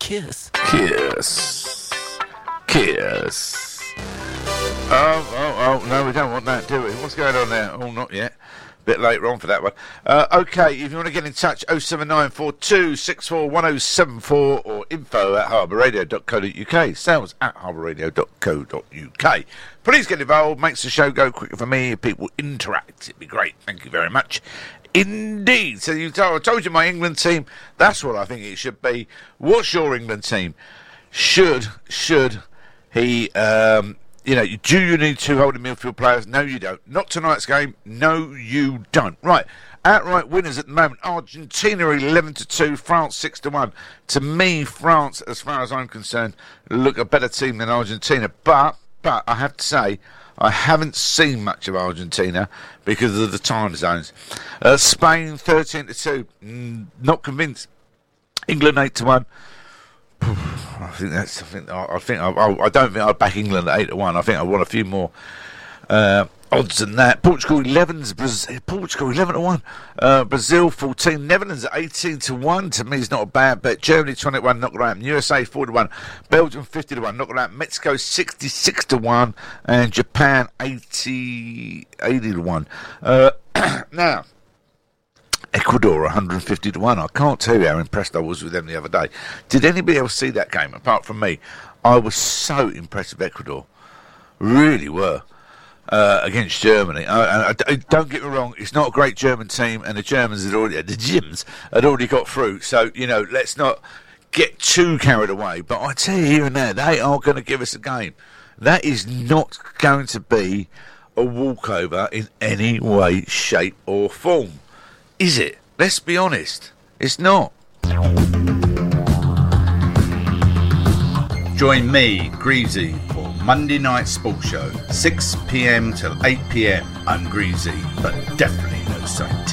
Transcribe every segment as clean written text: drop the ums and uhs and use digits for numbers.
Kiss. Kiss. Kiss. Oh, no, we don't want that, do we? What's going on there? Oh, not yet. Bit later on for that one. Okay, if you want to get in touch, 07942 641074 or info@harbourradio.co.uk, sales@harbourradio.co.uk. Please get involved, makes the show go quicker for me, people interact, it'd be great, thank you very much. Indeed, so I told you my England team, that's what I think it should be. What's your England team? Should he, do you need two holding midfield players? No, you don't. Not tonight's game. No, you don't. Right. Outright winners at the moment. Argentina 11-2, France 6-1. To me, France, as far as I'm concerned, look a better team than Argentina. But I have to say, I haven't seen much of Argentina because of the time zones. Spain 13-2. Not convinced. England 8-1. I don't think I'd back England at 8-1. I think I want a few more odds than that. Portugal 11-1. Brazil 14. Netherlands at 18-1. To me, is not a bad bet. Germany 20-1, not going to happen. USA 40-1. Belgium 50-1, not going to happen. Mexico 66-1, and Japan 80-1. Now. Ecuador 150-1. I can't tell you how impressed I was with them the other day. Did anybody else see that game apart from me? I was so impressed with Ecuador. Really were. Against Germany. Don't get me wrong, it's not a great German team, and the Gyms had already got through. So, let's not get too carried away. But I tell you here and there, they are going to give us a game. That is not going to be a walkover in any way, shape or form. Is it? Let's be honest. It's not. Join me, Greasy, for Monday Night Sports Show, 6 p.m. till 8 p.m. I'm Greasy, but definitely no saint.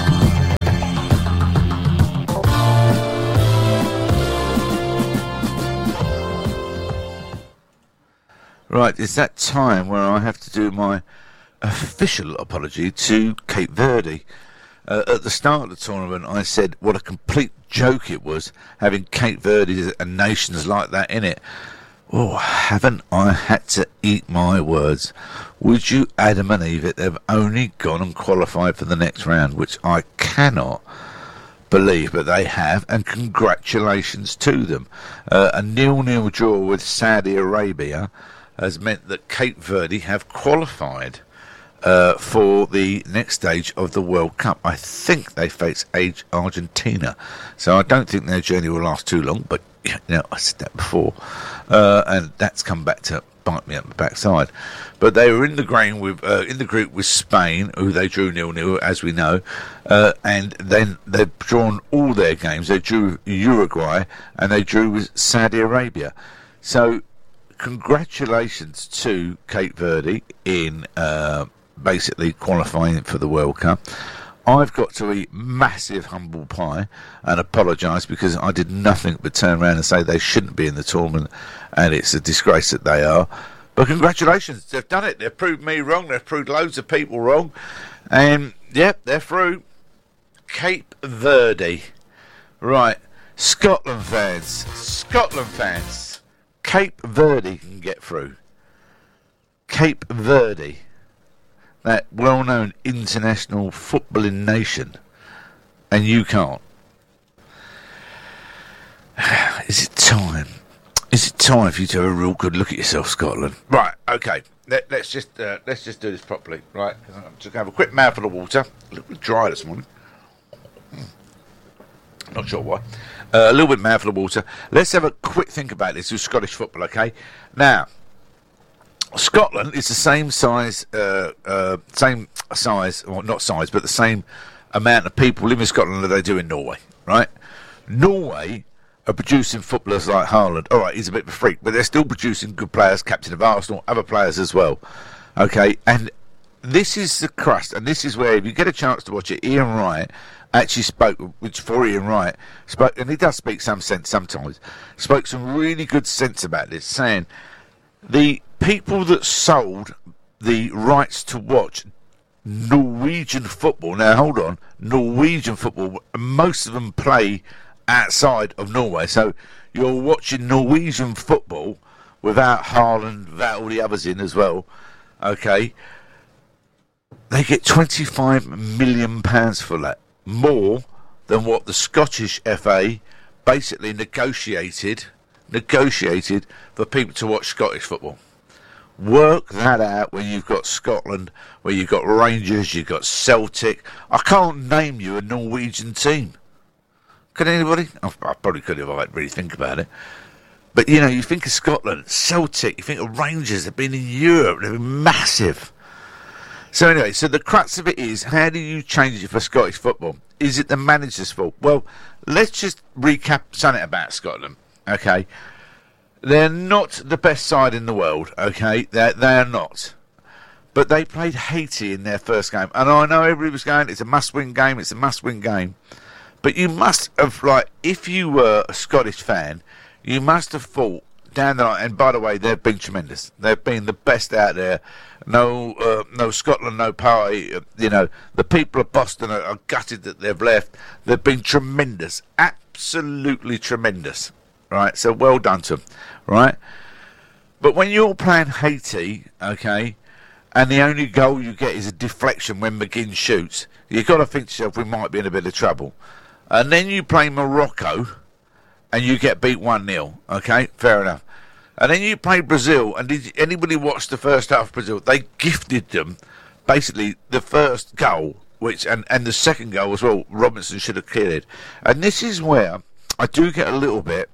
Right, it's that time where I have to do my official apology to Cape Verde. At the start of the tournament, I said what a complete joke it was having Cape Verde and nations like that in it. Oh, haven't I had to eat my words? Would you Adam and Eve it? They've only gone and qualified for the next round, which I cannot believe, but they have, and congratulations to them. A 0-0 draw with Saudi Arabia has meant that Cape Verde have qualified for the next stage of the World Cup. I think they face Argentina, so I don't think their journey will last too long, but I said that before, and that's come back to bite me up the backside. But they were in the group with Spain, who they drew 0-0, as we know, and then they've drawn all their games. They drew Uruguay, and they drew with Saudi Arabia. So congratulations to Cape Verde in basically qualifying for the World Cup. I've got to eat massive humble pie and apologise because I did nothing but turn around and say they shouldn't be in the tournament, and it's a disgrace that they are. But congratulations, they've done it. They've proved me wrong. They've proved loads of people wrong. And, yep, they're through. Cape Verde. Right, Scotland fans. Cape Verde can get through. Cape Verde. That well-known international footballing nation, and you can't. Is it time? Is it time for you to have a real good look at yourself, Scotland? Right, okay. Let's just do this properly, right? I'm just going to have a quick mouthful of water. A little bit dry this morning. Not sure why. A little bit mouthful of water. Let's have a quick think about this with Scottish football, okay? Now, Scotland is the same size, well, not size, but the same amount of people live in Scotland that they do in Norway, right? Norway are producing footballers like Haaland. All right, he's a bit of a freak, but they're still producing good players, captain of Arsenal, other players as well, okay? And this is the crust, and this is where, if you get a chance to watch it, Ian Wright actually spoke, and he does speak some sense sometimes, spoke some really good sense about this, saying the people that sold the rights to watch Norwegian football, now hold on, Norwegian football, most of them play outside of Norway. So you're watching Norwegian football without Haaland, without all the others in as well. Okay. They get £25 million for that. More than what the Scottish FA basically negotiated for people to watch Scottish football. Work that out when you've got Scotland, where you've got Rangers, you've got Celtic. I can't name you a Norwegian team. Could anybody? I probably could if I really think about it. But, you know, you think of Scotland, Celtic, you think of Rangers, they've been in Europe, they've been massive. So anyway, so the crux of it is, how do you change it for Scottish football? Is it the manager's fault? Well, let's just recap something about Scotland, okay? They're not the best side in the world, okay? They're not. But they played Haiti in their first game. And I know everybody was going, it's a must-win game, it's a must-win game. But you must have, like, if you were a Scottish fan, you must have thought down the line, and by the way, they've been tremendous. They've been the best out there. No Scotland, no party. You know, the people of Boston are gutted that they've left. They've been tremendous, absolutely tremendous. Right, so well done to them. Right, but when you're playing Haiti, okay, and the only goal you get is a deflection when McGinn shoots, you've got to think to yourself, we might be in a bit of trouble. And then you play Morocco, and you get beat 1-0. Okay, fair enough. And then you play Brazil, and did anybody watch the first half of Brazil? They gifted them basically the first goal, which and the second goal as well. Robinson should have cleared. And this is where I do get a little bit.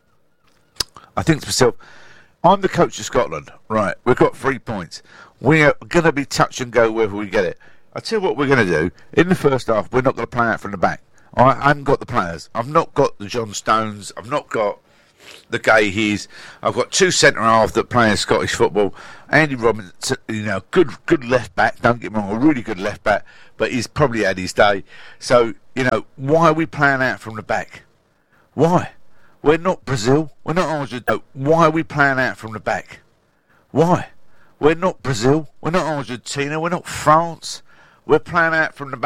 I think to myself, I'm the coach of Scotland, right? We've got 3 points. We're going to be touch and go whether we get it. I tell you what we're going to do. In the first half, we're not going to play out from the back. I haven't got the players. I've not got the John Stones. I've not got the Gahey's. I've got two centre halves that play in Scottish football. Andy Robinson, you know, good left back. Don't get me wrong, a really good left back, but he's probably had his day. So, you know, why are we playing out from the back? Why? We're not Brazil. We're not Argentina. Why are we playing out from the back? Why? We're not Brazil. We're not Argentina. We're not France. We're playing out from the back.